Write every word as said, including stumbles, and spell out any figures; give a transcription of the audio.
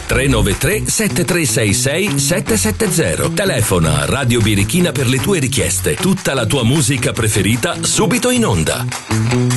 tre nove tre sette tre sei sei sette sette zero. Telefona a Radio Birichina per le tue richieste. Tutta la tua musica preferita subito in onda.